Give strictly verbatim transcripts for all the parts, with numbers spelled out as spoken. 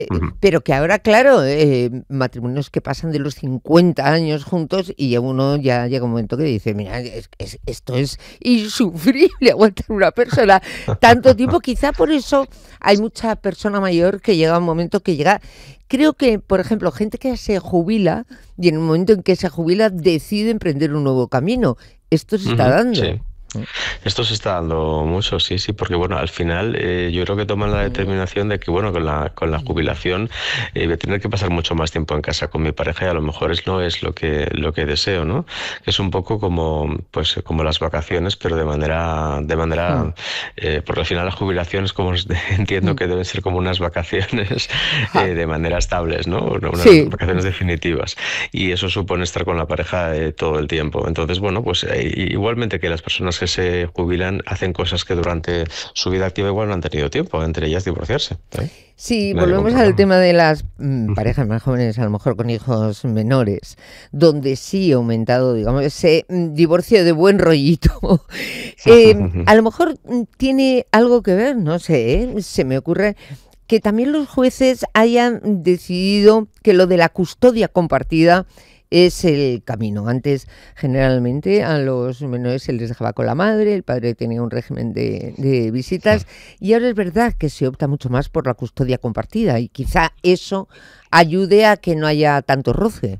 Ujú. Pero que ahora, claro, eh, matrimonios que pasan de los cincuenta años juntos y ya uno ya llega un momento que dice, mira, es, es- esto es insufrible aguantar una persona tanto tiempo. Quizá por eso hay mucha persona mayor que llega a un momento que llega. Creo que, por ejemplo, gente que se jubila y en el momento en que se jubila decide emprender un nuevo camino. Esto se está Ujú, dando. sí. Esto se está dando mucho, sí, sí, porque bueno, al final eh, yo creo que toman la determinación de que bueno, con la, con la jubilación eh, voy a tener que pasar mucho más tiempo en casa con mi pareja y a lo mejor es, no es lo que, lo que deseo, ¿no? Es un poco como, pues, como las vacaciones, pero de manera, de Mm, manera, eh, porque al final la jubilación es como, entiendo mm. que deben ser como unas vacaciones Ja, eh, de manera estables, ¿no? Unas sí, vacaciones definitivas y eso supone estar con la pareja eh, todo el tiempo. Entonces, bueno, pues eh, igualmente que las personas que se jubilan hacen cosas que durante su vida activa igual no han tenido tiempo, entre ellas divorciarse, ¿eh? sí, No hay ningún volvemos al problema. tema de las mm, Ujú. parejas más jóvenes, a lo mejor con hijos menores, donde sí ha aumentado, digamos, ese mm, divorcio de buen rollito. Eh, a lo mejor mm, tiene algo que ver, no sé, ¿eh? Se me ocurre que también los jueces hayan decidido que lo de la custodia compartida es el camino. Antes, generalmente, a los menores se les dejaba con la madre, el padre tenía un régimen de, de visitas, y ahora es verdad que se opta mucho más por la custodia compartida, y quizá eso ayude a que no haya tanto roce.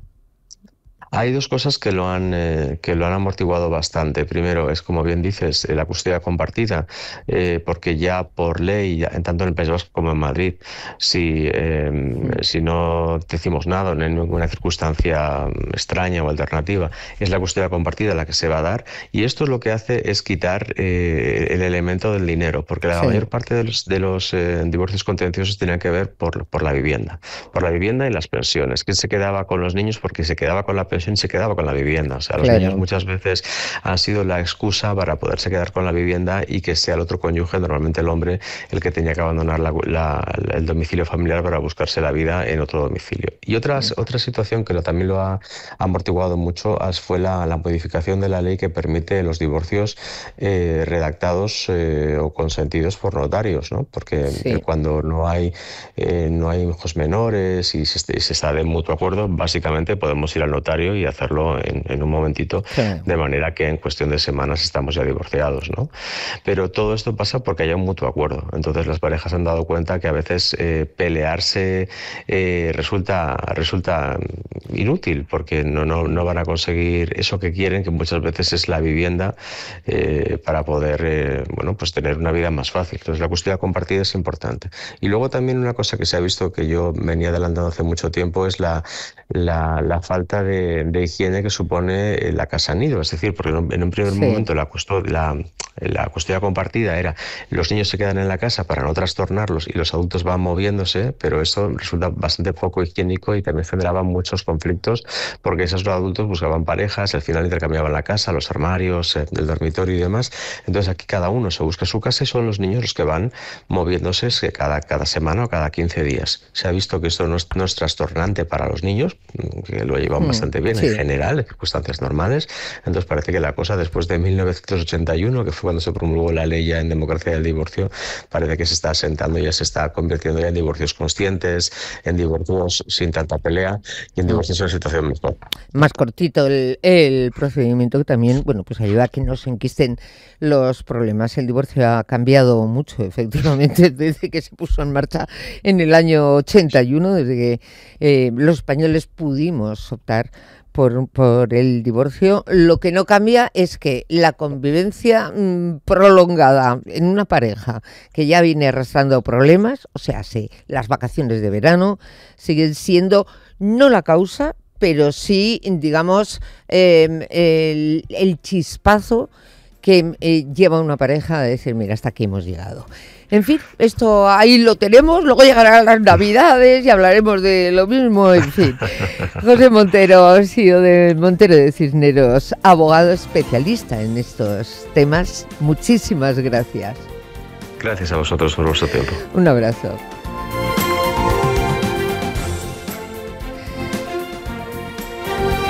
Hay dos cosas que lo han, eh, que lo han amortiguado bastante. Primero, es como bien dices, eh, la custodia compartida, eh, porque ya por ley, ya, en tanto en el País Vasco como en Madrid, si, eh, Mm, si no decimos nada, no hay ninguna circunstancia mm, extraña o alternativa, es la custodia compartida la que se va a dar. Y esto lo que hace es quitar eh, el elemento del dinero, porque la sí, mayor parte de los, de los eh, divorcios contenciosos tenían que ver por, por la vivienda, por la vivienda y las pensiones. ¿Quién se quedaba con los niños? Porque se quedaba con la pensión y se quedaba con la vivienda. O sea, los niños claro. muchas veces han sido la excusa para poderse quedar con la vivienda y que sea el otro cónyuge, normalmente el hombre, el que tenía que abandonar la- la- el domicilio familiar para buscarse la vida en otro domicilio. Y otras, otra situación que lo, también lo ha amortiguado mucho as- fue la, la modificación de la ley que permite los divorcios eh, redactados eh, o consentidos por notarios, ¿no? Porque eh, Sí. cuando no hay, eh, no hay hijos menores y se, y se está de mutuo acuerdo, básicamente podemos ir al notario y hacerlo en, en un momentito, Sí. de manera que en cuestión de semanas estamos ya divorciados, ¿no? Pero todo esto pasa porque hay un mutuo acuerdo. Entonces las parejas han dado cuenta que a veces eh, pelearse eh, resulta, resulta inútil porque no, no, no van a conseguir eso que quieren, que muchas veces es la vivienda, eh, para poder eh, bueno, pues tener una vida más fácil. Entonces la custodia compartida es importante. Y luego también una cosa que se ha visto que yo venía adelantando hace mucho tiempo es la, la, la falta de, de higiene que supone eh, la casa nido. Es decir, porque en un, en un primer Sí. momento la, custo- la, la custodia compartida era los niños se quedan en la casa para no trastornarlos y los adultos van moviéndose, pero eso resulta bastante poco higiénico y también generaba muchos conflictos porque esos adultos buscaban parejas, al final intercambiaban la casa, los armarios, eh, el dormitorio y demás. Entonces aquí cada uno se busca su casa y son los niños los que van moviéndose eh, cada, cada semana o cada quince días. Se ha visto que esto no es, no es trastornante para los niños, que lo llevan Mm, bastante bien en sí. general, en circunstancias normales. Entonces parece que la cosa después de mil novecientos ochenta y uno, que fue cuando se promulgó la ley ya en democracia del divorcio, parece que se está asentando y ya se está convirtiendo ya en divorcios conscientes, en divorcios sin tanta pelea y en Mm. divorcios en situación mejor. Más cortito el, el procedimiento, que también, bueno, pues ayuda a que no se enquisten los problemas. El divorcio ha cambiado mucho, efectivamente, desde que se puso en marcha en el año ochenta y uno, desde que eh, los españoles pudimos optar por, por el divorcio. Lo que no cambia es que la convivencia mm, prolongada en una pareja que ya viene arrastrando problemas, o sea, sí, las vacaciones de verano siguen siendo no la causa, pero sí, digamos, eh, el, el chispazo que eh, lleva a una pareja a decir, mira, hasta aquí hemos llegado. En fin, esto ahí lo tenemos, luego llegarán las Navidades y hablaremos de lo mismo, en fin. José Montero, C E O de Montero de Cisneros, abogado especialista en estos temas, muchísimas gracias. Gracias a vosotros por vuestro tiempo. Un abrazo.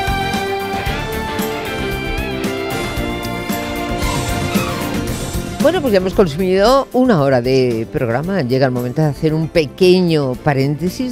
Bueno. Bueno, pues ya hemos consumido una hora de programa. Llega el momento de hacer un pequeño paréntesis